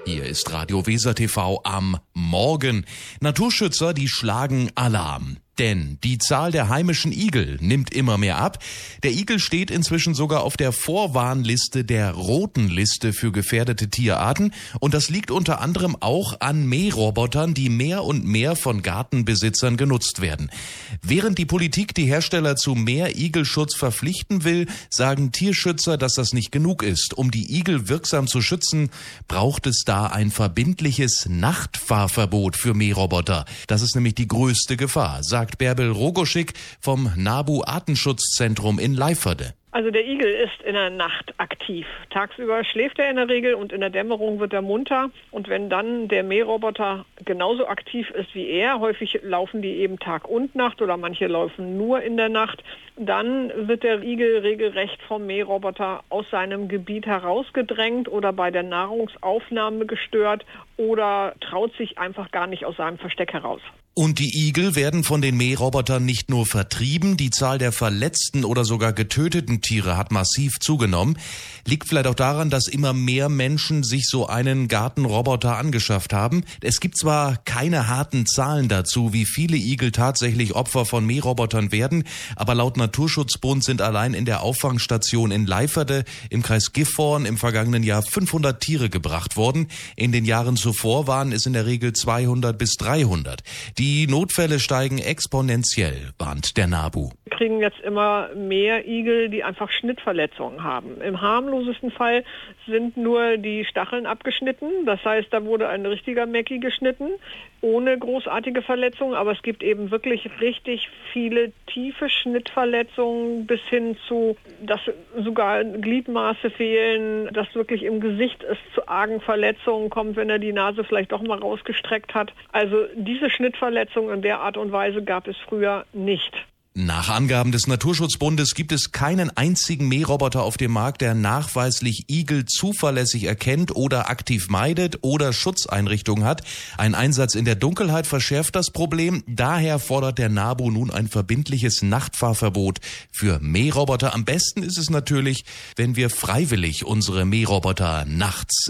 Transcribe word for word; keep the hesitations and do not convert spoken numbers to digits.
Hier ist Radio Weser T V am Morgen. Naturschützer, die schlagen Alarm. Denn die Zahl der heimischen Igel nimmt immer mehr ab. Der Igel steht inzwischen sogar auf der Vorwarnliste der roten Liste für gefährdete Tierarten. Und das liegt unter anderem auch an Mährobotern, die mehr und mehr von Gartenbesitzern genutzt werden. Während die Politik die Hersteller zu mehr Igelschutz verpflichten will, sagen Tierschützer, dass das nicht genug ist. Um die Igel wirksam zu schützen, braucht es da ein verbindliches Nachtfahrverbot für Mähroboter. Das ist nämlich die größte Gefahr, sagt Bärbel Rogoschik vom NABU Artenschutzzentrum in Leiferde. Also der Igel ist in der Nacht aktiv. Tagsüber schläft er in der Regel und in der Dämmerung wird er munter. Und wenn dann der Mähroboter genauso aktiv ist wie er, häufig laufen die eben Tag und Nacht oder manche laufen nur in der Nacht, dann wird der Igel regelrecht vom Mähroboter aus seinem Gebiet herausgedrängt oder bei der Nahrungsaufnahme gestört oder traut sich einfach gar nicht aus seinem Versteck heraus. Und die Igel werden von den Mährobotern nicht nur vertrieben, die Zahl der verletzten oder sogar getöteten Tiere hat massiv zugenommen. Liegt vielleicht auch daran, dass immer mehr Menschen sich so einen Gartenroboter angeschafft haben. Es gibt zwar keine harten Zahlen dazu, wie viele Igel tatsächlich Opfer von Mährobotern werden, aber laut Naturschutzbund sind allein in der Auffangstation in Leiferde im Kreis Gifhorn im vergangenen Jahr fünfhundert Tiere gebracht worden. In den Jahren zuvor waren es in der Regel zweihundert bis dreihundert. Die Notfälle steigen exponentiell, warnt der NABU. Wir kriegen jetzt immer mehr Igel, die einfach Schnittverletzungen haben. Im harmlosesten Fall sind nur die Stacheln abgeschnitten. Das heißt, da wurde ein richtiger Mecki geschnitten, ohne großartige Verletzungen. Aber es gibt eben wirklich richtig viele tiefe Schnittverletzungen bis hin zu, dass sogar Gliedmaße fehlen, dass wirklich im Gesicht es zu argen Verletzungen kommt, wenn er die Nase vielleicht doch mal rausgestreckt hat. Also diese Schnittverletzungen in der Art und Weise gab es früher nicht. Nach Angaben des Naturschutzbundes gibt es keinen einzigen Mähroboter auf dem Markt, der nachweislich Igel zuverlässig erkennt oder aktiv meidet oder Schutzeinrichtungen hat. Ein Einsatz in der Dunkelheit verschärft das Problem. Daher fordert der NABU nun ein verbindliches Nachtfahrverbot für Mähroboter. Am besten ist es natürlich, wenn wir freiwillig unsere Mähroboter nachts